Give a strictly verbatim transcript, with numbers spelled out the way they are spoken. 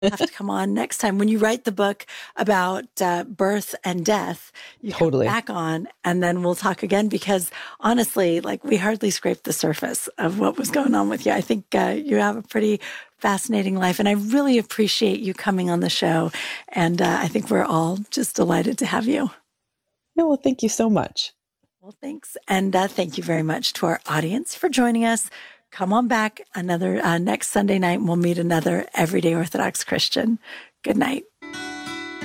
have to come on next time. When you write the book about uh, birth and death, you Totally. come back on and then we'll talk again because honestly, like we hardly scraped the surface of what was going on with you. I think uh, you have a pretty fascinating life and I really appreciate you coming on the show. And uh, I think we're all just delighted to have you. Yeah, well, thank you so much. Well, thanks. And uh, thank you very much to our audience for joining us. Come on back another uh, next Sunday night and we'll meet another everyday Orthodox Christian. Good night.